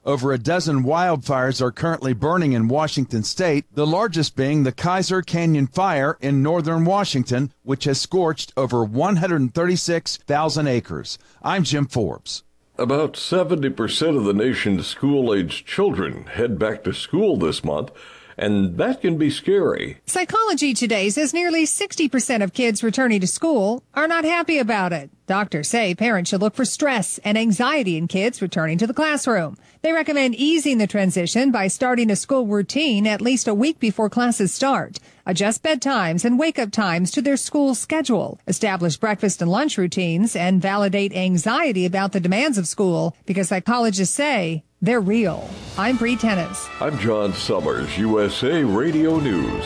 Over a dozen wildfires are currently burning in Washington state, the largest being the Kaiser Canyon Fire in northern Washington, which has scorched over 136,000 acres. I'm Jim Forbes. About 70% of the nation's school-aged children head back to school this month, and that can be scary. Psychology Today says nearly 60% of kids returning to school are not happy about it. Doctors say parents should look for stress and anxiety in kids returning to the classroom. They recommend easing the transition by starting a school routine at least a week before classes start. Adjust bedtimes and wake-up times to their school schedule. Establish breakfast and lunch routines and validate anxiety about the demands of school because psychologists say they're real. I'm Bree Tennis. I'm John Summers, USA Radio News.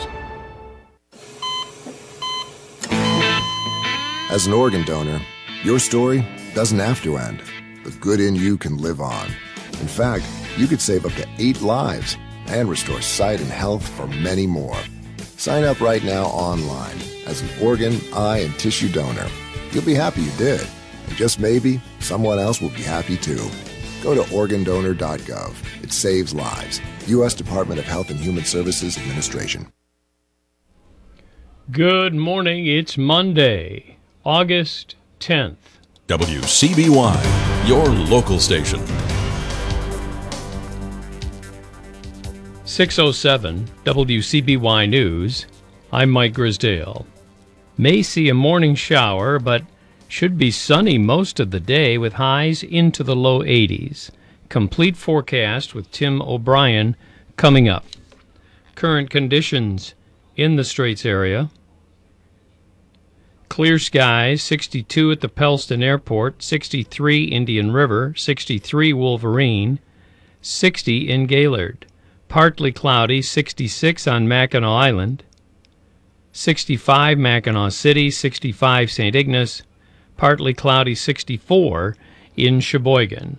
As an organ donor, your story doesn't have to end. The good in you can live on. In fact, you could save up to 8 lives and restore sight and health for many more. Sign up right now online as an organ, eye, and tissue donor. You'll be happy you did. And just maybe, someone else will be happy too. Go to organdonor.gov. It saves lives. U.S. Department of Health and Human Services Administration. Good morning. It's Monday, August 10th. WCBY, your local station. 6:07 WCBY News. I'm Mike Grisdale. May see a morning shower, but should be sunny most of the day with highs into the low 80s. Complete forecast with Tim O'Brien coming up. Current conditions in the Straits area. Clear skies, 62 at the Pellston Airport, 63 Indian River, 63 Wolverine, 60 in Gaylord. Partly cloudy, 66 on Mackinac Island, 65 Mackinac City, 65 St. Ignace, partly cloudy, 64 in Sheboygan.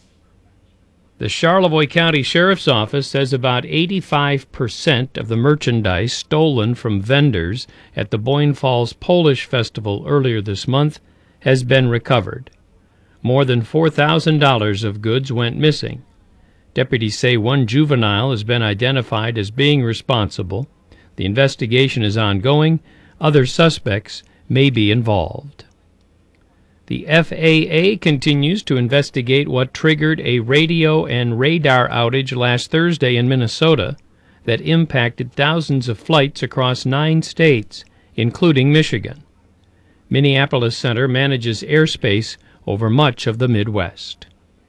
The Charlevoix County Sheriff's Office says about 85% of the merchandise stolen from vendors at the Boyne Falls Polish Festival earlier this month has been recovered. More than $4,000 of goods went missing. Deputies say one juvenile has been identified as being responsible. The investigation is ongoing. Other suspects may be involved. The FAA continues to investigate what triggered a radio and radar outage last Thursday in Minnesota that impacted thousands of flights across 9 states, including Michigan. Minneapolis Center manages airspace over much of the Midwest.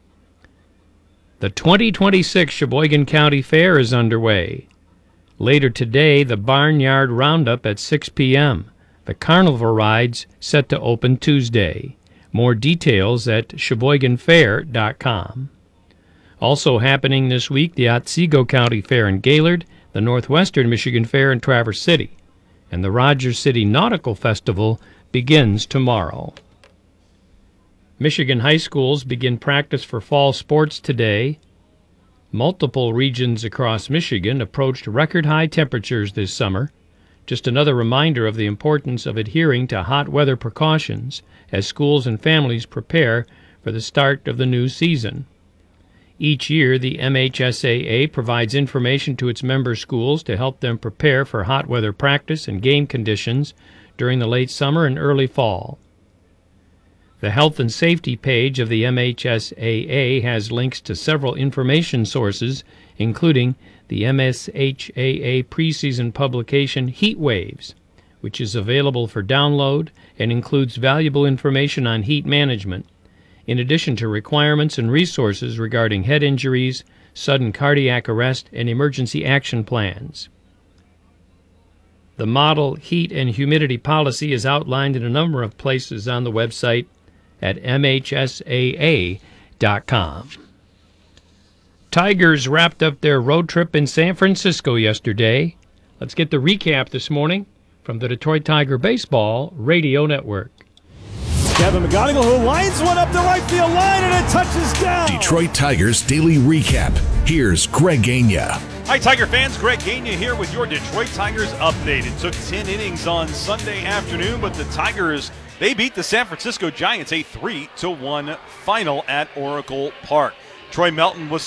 The 2026 Sheboygan County Fair is underway. Later today, the Barnyard Roundup at 6 p.m. The carnival rides set to open Tuesday. More details at SheboyganFair.com. Also happening this week, the Otsego County Fair in Gaylord, the Northwestern Michigan Fair in Traverse City, and the Rogers City Nautical Festival begins tomorrow. Michigan high schools begin practice for fall sports today. Multiple regions across Michigan approached record-high temperatures this summer. Just another reminder of the importance of adhering to hot weather precautions as schools and families prepare for the start of the new season. Each year, the MHSAA provides information to its member schools to help them prepare for hot weather practice and game conditions during the late summer and early fall. The Health and Safety page of the MHSAA has links to several information sources, including the MSHAA preseason publication Heat Waves, which is available for download and includes valuable information on heat management, in addition to requirements and resources regarding head injuries, sudden cardiac arrest, and emergency action plans. The model heat and humidity policy is outlined in a number of places on the website at MHSAA.com. Tigers wrapped up their road trip in San Francisco yesterday. Let's get the recap this morning from the Detroit Tiger Baseball Radio Network. Kevin McGonigal, who lines one up the right field line, and it touches down. Detroit Tigers Daily Recap. Here's Greg Gagne. Hi, Tiger fans. Greg Gagne here with your Detroit Tigers update. It took 10 innings on Sunday afternoon, but the Tigers, they beat the San Francisco Giants a 3-1 final at Oracle Park. Troy Melton was